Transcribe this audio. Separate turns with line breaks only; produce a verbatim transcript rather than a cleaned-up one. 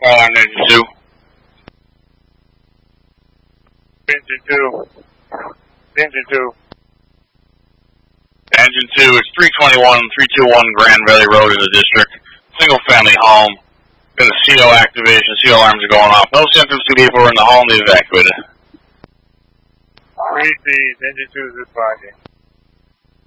Alarm engine two.
Engine two. Engine two.
Engine two, it's three twenty-one, three twenty-one Grand Valley Road in the district. Single family home. Got a C O activation, C O alarms are going off. No symptoms, two people are in the home, they evacuated.
Read these, engine two is responding.